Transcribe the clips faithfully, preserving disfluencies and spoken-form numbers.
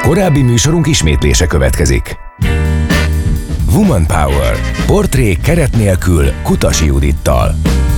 Korábbi műsorunk ismétlése következik. Woman Power. Portrék keret nélkül Kutasi Judittal.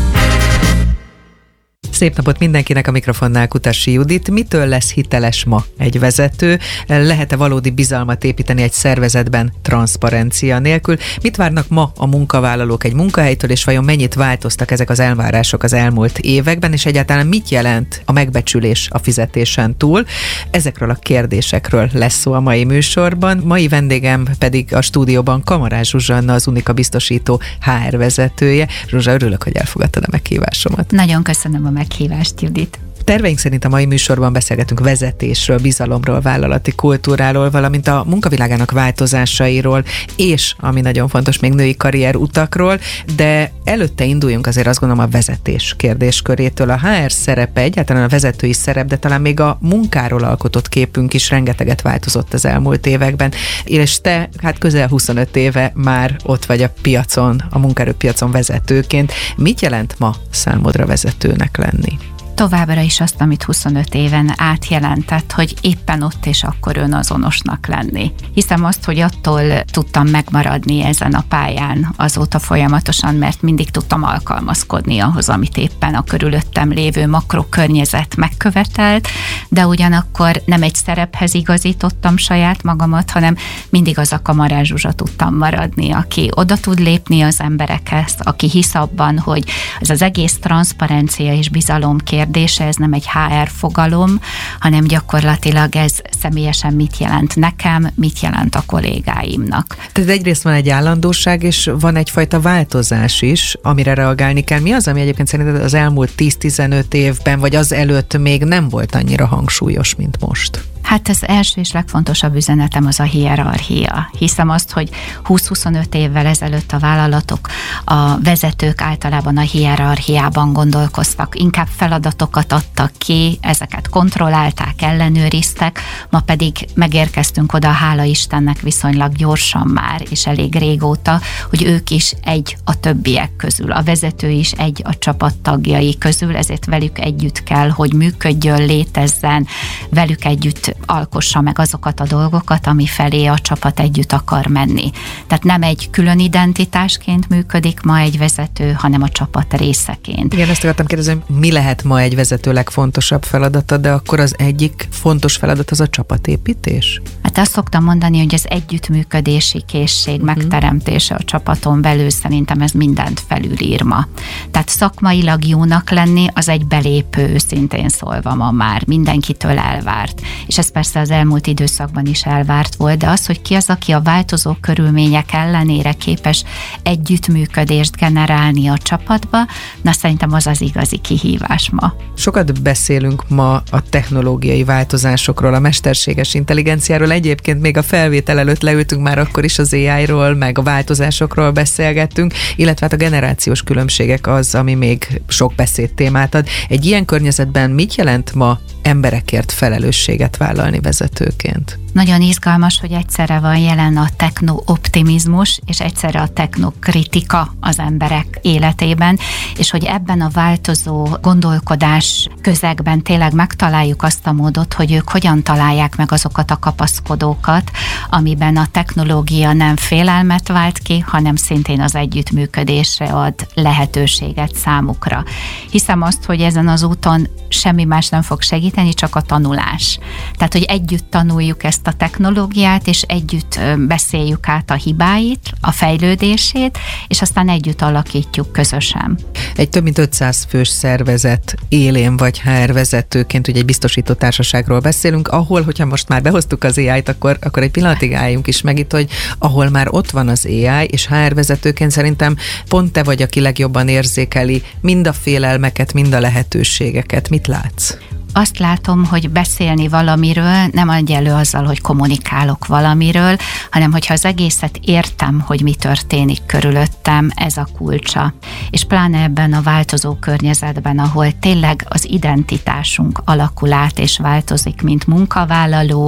Szép napot mindenkinek, a mikrofonnál Kutasi Judit. Mitől lesz hiteles ma egy vezető? Lehet-e valódi bizalmat építeni egy szervezetben transzparencia nélkül? Mit várnak ma a munkavállalók egy munkahelytől, és vajon mennyit változtak ezek az elvárások az elmúlt években, és egyáltalán mit jelent a megbecsülés a fizetésen túl? Ezekről a kérdésekről lesz szó a mai műsorban. Mai vendégem pedig a stúdióban Kamarás Zsuzsanna, az Unika biztosító há er vezetője. Zsuzsa, örülök, hogy elfogadtad a meghívásomat. Nagyon köszönöm a meghívást, Judit. Terveink szerint a mai műsorban beszélgetünk vezetésről, bizalomról, vállalati kultúráról, valamint a munkavilágának változásairól, és, ami nagyon fontos, még női karrier utakról, de előtte induljunk azért azt gondolom a vezetés kérdéskörétől. A há er szerepe, egyáltalán a vezetői szerep, de talán még a munkáról alkotott képünk is rengeteget változott az elmúlt években, és te hát közel huszonöt éve már ott vagy a piacon, a munkaerőpiacon vezetőként. Mit jelent ma számodra vezetőnek lenni? Továbbra is azt, amit huszonöt éven át jelentett, hogy éppen ott és akkor önazonosnak lenni. Hiszem azt, hogy attól tudtam megmaradni ezen a pályán azóta folyamatosan, mert mindig tudtam alkalmazkodni ahhoz, amit éppen a körülöttem lévő makrokörnyezet megkövetelt, de ugyanakkor nem egy szerephez igazítottam saját magamat, hanem mindig az a Kamarás Zsuzsa tudtam maradni, aki oda tud lépni az emberekhez, aki hisz abban, hogy ez az egész transzparencia és bizalom kérdés, ez nem egy há er fogalom, hanem gyakorlatilag ez személyesen mit jelent nekem, mit jelent a kollégáimnak. Tehát egyrészt van egy állandóság, és van egyfajta változás is, amire reagálni kell. Mi az, ami egyébként szerinted az elmúlt tíz-tizenöt évben, vagy az előtt még nem volt annyira hangsúlyos, mint most? Hát az első és legfontosabb üzenetem az a hierarchia. Hiszem azt, hogy húsz-huszonöt évvel ezelőtt a vállalatok, a vezetők általában a hierarchiában gondolkoztak, inkább feladatokat adtak ki, ezeket kontrollálták, ellenőriztek, ma pedig megérkeztünk oda, hála Istennek viszonylag gyorsan már, és elég régóta, hogy ők is egy a többiek közül, a vezető is egy a csapat tagjai közül, ezért velük együtt kell, hogy működjön, létezzen, velük együtt alkossa meg azokat a dolgokat, ami felé a csapat együtt akar menni. Tehát nem egy külön identitásként működik ma egy vezető, hanem a csapat részeként. Igen, ezt akartam kérdezni, hogy mi lehet ma egy vezető legfontosabb feladata, de akkor az egyik fontos feladat az a csapatépítés? Hát azt szoktam mondani, hogy az együttműködési készség megteremtése a csapaton belül, szerintem ez mindent felülír ma. Tehát szakmailag jónak lenni, az egy belépő, őszintén szólva ma már, mindenkitől elvárt. És ez persze az elmúlt időszakban is elvárt volt, de az, hogy ki az, aki a változó körülmények ellenére képes együttműködést generálni a csapatba, na szerintem az az igazi kihívás ma. Sokat beszélünk ma a technológiai változásokról, a mesterséges intelligenciáról, egyébként még a felvétel előtt leültünk már akkor is az á í-ról, meg a változásokról beszélgettünk, illetve hát a generációs különbségek az, ami még sok beszédtémát ad. Egy ilyen környezetben mit jelent ma emberekért felelősséget vállalni vezetőként? Nagyon izgalmas, hogy egyszerre van jelen a techno-optimizmus, és egyszerre a technokritika az emberek életében, és hogy ebben a változó gondolkodás közegben tényleg megtaláljuk azt a módot, hogy ők hogyan találják meg azokat a kapaszkodókat, amiben a technológia nem félelmet vált ki, hanem szintén az együttműködésre ad lehetőséget számukra. Hiszem azt, hogy ezen az úton semmi más nem fog segíteni, csak a tanulás. Tehát, hogy együtt tanuljuk ezt a technológiát, és együtt beszéljük át a hibáit, a fejlődését, és aztán együtt alakítjuk közösen. Egy több mint ötszáz fős szervezet élén vagy há er vezetőként, ugye egy biztosító társaságról beszélünk, ahol, hogyha most már behoztuk az á í-t, akkor, akkor egy pillanatig álljunk is meg itt, hogy ahol már ott van az á í, és há er vezetőként szerintem pont te vagy, aki legjobban érzékeli mind a félelmeket, mind a lehetőségeket. Mit látsz? Azt látom, hogy beszélni valamiről nem egyenlő azzal, hogy kommunikálok valamiről, hanem hogyha az egészet értem, hogy mi történik körülöttem, ez a kulcsa. És pláne ebben a változó környezetben, ahol tényleg az identitásunk alakul át és változik, mint munkavállaló,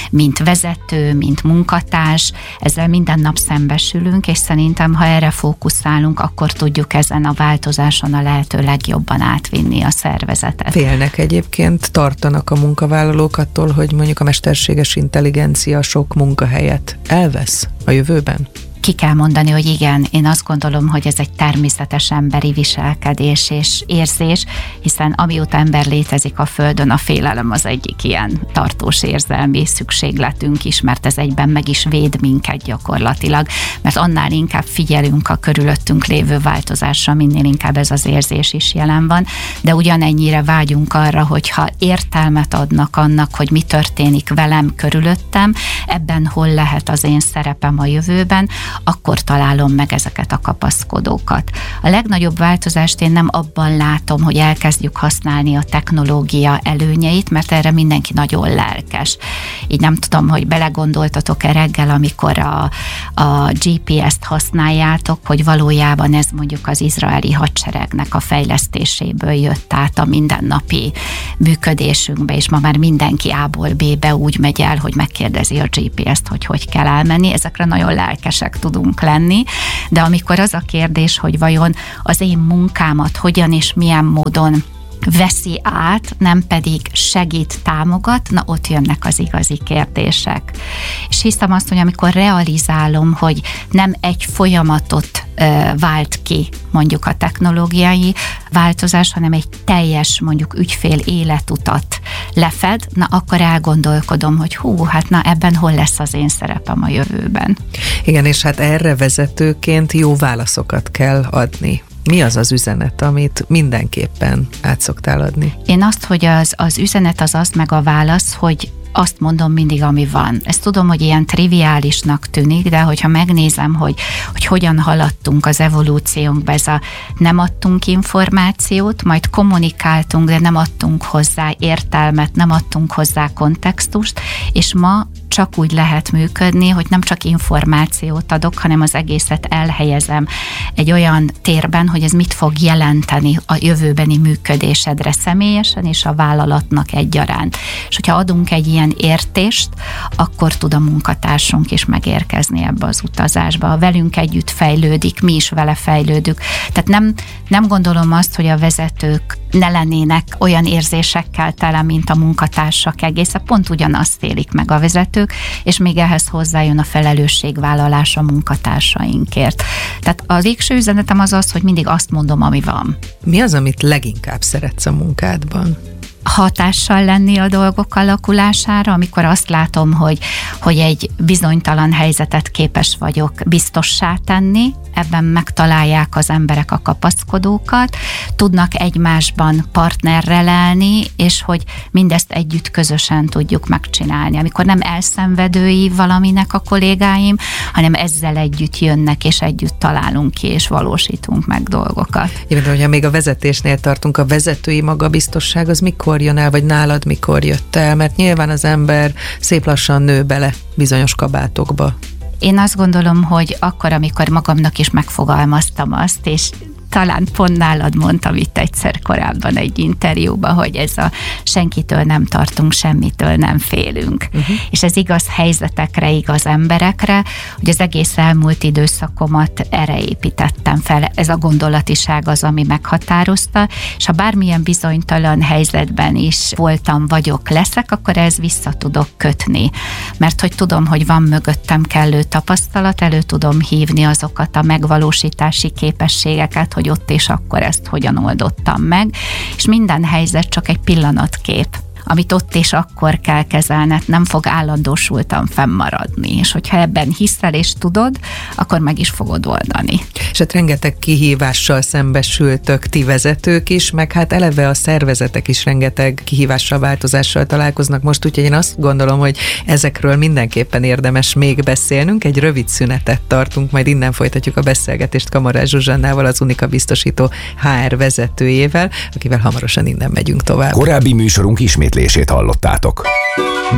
mint vezető, mint munkatárs, ezzel minden nap szembesülünk, és szerintem, ha erre fókuszálunk, akkor tudjuk ezen a változáson a lehető legjobban átvinni a szervezetet. Félnek egyébként, tartanak a munkavállalók attól, hogy mondjuk a mesterséges intelligencia sok munkahelyet elvesz a jövőben? Ki kell mondani, hogy igen, én azt gondolom, hogy ez egy természetes emberi viselkedés és érzés, hiszen amióta ember létezik a Földön, a félelem az egyik ilyen tartós érzelmi szükségletünk is, mert ez egyben meg is véd minket gyakorlatilag, mert annál inkább figyelünk a körülöttünk lévő változásra, minél inkább ez az érzés is jelen van, de ugyanennyire vágyunk arra, hogyha értelmet adnak annak, hogy mi történik velem körülöttem, ebben hol lehet az én szerepem a jövőben, akkor találom meg ezeket a kapaszkodókat. A legnagyobb változást én nem abban látom, hogy elkezdjük használni a technológia előnyeit, mert erre mindenki nagyon lelkes. Így nem tudom, hogy belegondoltatok-e reggel, amikor a, a gé pé es-t használjátok, hogy valójában ez mondjuk az izraeli hadseregnek a fejlesztéséből jött át a mindennapi működésünkbe, és ma már mindenki A-ból B-be úgy megy el, hogy megkérdezi a gé pé es-t, hogy hogy kell elmenni. Ezekre nagyon lelkesek tudunk lenni, de amikor az a kérdés, hogy vajon az én munkámat hogyan és milyen módon veszi át, nem pedig segít, támogat, na ott jönnek az igazi kérdések. És hiszem azt, hogy amikor realizálom, hogy nem egy folyamatot ö, vált ki mondjuk a technológiai változás, hanem egy teljes mondjuk ügyfél életutat lefed, na akkor elgondolkodom, hogy hú, hát na ebben hol lesz az én szerepem a jövőben. Igen, és hát erre vezetőként jó válaszokat kell adni. Mi az az üzenet, amit mindenképpen át szoktál adni? Én azt, hogy az, az üzenet az az, meg a válasz, hogy azt mondom mindig, ami van. Ezt tudom, hogy ilyen triviálisnak tűnik, de hogyha megnézem, hogy, hogy hogyan haladtunk az evolúciónkba, ez a nem adtunk információt, majd kommunikáltunk, de nem adtunk hozzá értelmet, nem adtunk hozzá kontextust, és ma csak úgy lehet működni, hogy nem csak információt adok, hanem az egészet elhelyezem egy olyan térben, hogy ez mit fog jelenteni a jövőbeni működésedre személyesen és a vállalatnak egyaránt. És hogyha adunk egy ilyen értést, akkor tud a munkatársunk is megérkezni ebbe az utazásba. Ha velünk együtt fejlődik, mi is vele fejlődünk. Tehát nem, nem gondolom azt, hogy a vezetők ne lennének olyan érzésekkel tele, mint a munkatársak egészen. Pont ugyanazt élik meg a vezetők, és még ehhez hozzájön a felelősségvállalás a munkatársainkért. Tehát az végső üzenetem az az, hogy mindig azt mondom, ami van. Mi az, amit leginkább szeretsz a munkádban? Hatással lenni a dolgok alakulására, amikor azt látom, hogy, hogy egy bizonytalan helyzetet képes vagyok biztossá tenni, ebben megtalálják az emberek a kapaszkodókat, tudnak egymásban partnerrel állni, és hogy mindezt együtt közösen tudjuk megcsinálni. Amikor nem elszenvedői valaminek a kollégáim, hanem ezzel együtt jönnek, és együtt találunk ki, és valósítunk meg dolgokat. Igen, de hogyha még a vezetésnél tartunk, a vezetői magabiztosság az mikor jön el, vagy nálad mikor jött el? Mert nyilván az ember szép lassan nő bele bizonyos kabátokba. Én azt gondolom, hogy akkor, amikor magamnak is megfogalmaztam azt, és talán pont nálad mondtam itt egyszer korábban egy interjúban, hogy ez a senkitől nem tartunk, semmitől nem félünk. Uh-huh. És ez igaz helyzetekre, igaz emberekre, hogy az egész elmúlt időszakomat erre építettem fel. Ez a gondolatiság az, ami meghatározta, és ha bármilyen bizonytalan helyzetben is voltam, vagyok, leszek, akkor ez vissza tudok kötni. Mert hogy tudom, hogy van mögöttem kellő tapasztalat, elő tudom hívni azokat a megvalósítási képességeket, hogy ott és akkor ezt hogyan oldottam meg, és minden helyzet csak egy pillanatkép, amit ott és akkor kell kezelned, nem fog állandósultan fennmaradni, és hogyha ebben hiszel és tudod, akkor meg is fogod oldani. És hát rengeteg kihívással szembesültök ti vezetők is, meg hát eleve a szervezetek is rengeteg kihívással, változással találkoznak most, úgyhogy én azt gondolom, hogy ezekről mindenképpen érdemes még beszélnünk. Egy rövid szünetet tartunk, majd innen folytatjuk a beszélgetést Kamarás Zsuzsannával, az Unika biztosító há er vezetőjével, akivel hamarosan innen megyünk tovább. Korábbi műsorunk ismétlését hallottátok.